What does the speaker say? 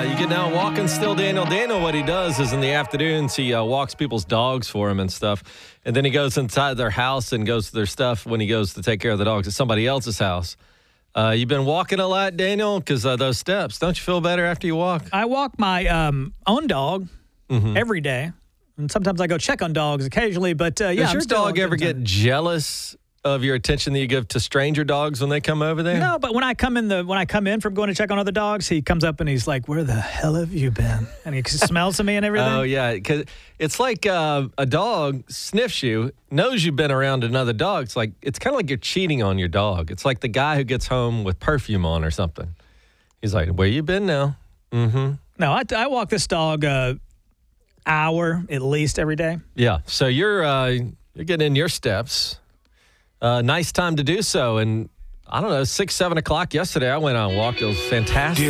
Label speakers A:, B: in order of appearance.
A: You get out walking still, Daniel. Daniel, what he does is in the afternoons, he walks people's dogs for him and stuff. And then he goes inside their house and goes to their stuff when he goes to take care of the dogs at somebody else's house. You've been walking a lot, Daniel, because those steps. Don't you feel better after you walk?
B: I walk my own dog every day. And sometimes I go check on dogs occasionally. But yeah,
A: Does your dog ever get jealous of your attention that you give to stranger dogs when they come over there?
B: No, but when I come in from going to check on other dogs, he comes up and he's like, "Where the hell have you been?" And he smells to me and everything.
A: Oh yeah, because it's like a dog sniffs you, knows you've been around another dog. It's kind of like you're cheating on your dog. It's like the guy who gets home with perfume on or something. He's like, "Where you been now?" Mm-hmm.
B: No, I walk this dog hour at least every day.
A: Yeah, so you're getting in your steps. Nice time to do so. And I don't know, 6, 7 o'clock yesterday, I went out and walked. It was fantastic.